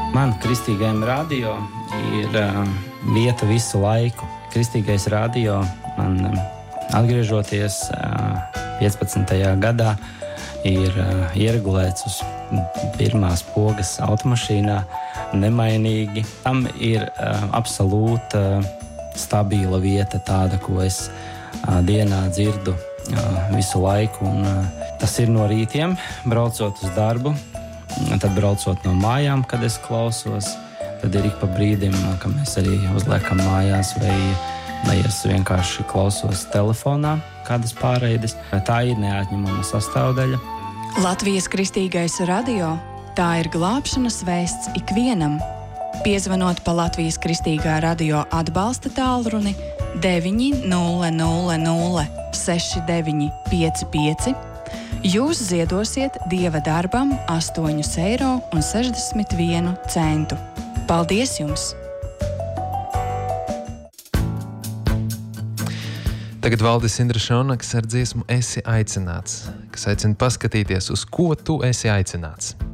Man kristīgajam radio ir vieta visu laiku. Kristīgais radio man atgriežoties 15. gadā ir ieregulēts uz pirmās pogas automašīnā nemainīgi. Tam ir absolūta stabila vieta, tāda, ko es dienā dzirdu visu laiku. Un, tas ir no rītiem, braucot uz darbu, tad braucot no mājām, kad es klausos. Tad ir ik pa brīdim, ka mēs arī uzliekam mājās, vai es vienkārši klausos telefonā kādas pārraides. Tā ir neatņemama sastāvdaļa. Latvijas Kristīgais radio – tā ir glābšanas vēsts ikvienam. Piezvanot pa Latvijas Kristīgā radio atbalsta tālruni 900 6955, jūs ziedosiet Dieva darbam 8,61 eiro. Paldies jums! Tagad Valdis Indrašonaks ar dziesmu Esi aicināts, kas aicina paskatīties, uz ko tu esi aicināts.